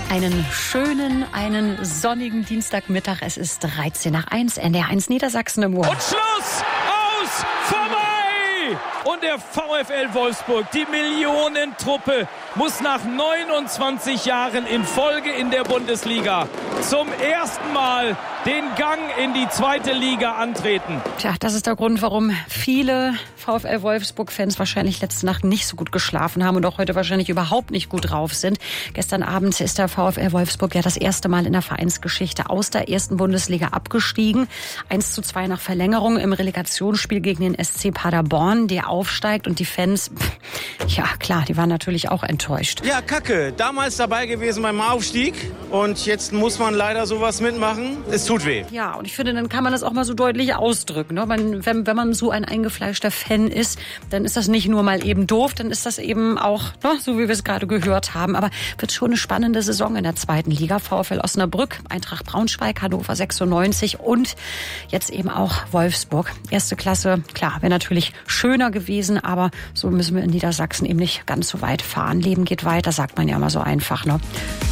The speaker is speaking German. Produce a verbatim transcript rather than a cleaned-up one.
Einen schönen, einen sonnigen Dienstagmittag. Es ist dreizehn nach eins, N D R eins Niedersachsen im Ohr. Und Schluss! Aus! Vorbei! Und der VfL Wolfsburg, die Millionentruppe, muss nach neunundzwanzig Jahren in Folge in der Bundesliga zum ersten Mal den Gang in die zweite Liga antreten. Tja, das ist der Grund, warum viele VfL Wolfsburg-Fans wahrscheinlich letzte Nacht nicht so gut geschlafen haben und auch heute wahrscheinlich überhaupt nicht gut drauf sind. Gestern Abend ist der VfL Wolfsburg ja das erste Mal in der Vereinsgeschichte aus der ersten Bundesliga abgestiegen. eins zu zwei nach Verlängerung im Relegationsspiel gegen den S C Paderborn, der aufsteigt, und die Fans, ja klar, die waren natürlich auch enttäuscht. Ja, Kacke. Damals dabei gewesen beim Aufstieg und jetzt muss man leider sowas mitmachen. Es tut weh. Ja, und ich finde, dann kann man das auch mal so deutlich ausdrücken. Ne? Man, wenn, wenn man so ein eingefleischter Fan ist, dann ist das nicht nur mal eben doof, dann ist das eben auch, ne, so wie wir es gerade gehört haben. Aber wird schon eine spannende Saison in der zweiten Liga. VfL Osnabrück, Eintracht Braunschweig, Hannover sechsundneunzig und jetzt eben auch Wolfsburg. Erste Klasse, klar, wäre natürlich schöner gewesen, aber so müssen wir in Niedersachsen eben nicht ganz so weit fahren. Leben geht weiter, sagt man ja immer so einfach, ne?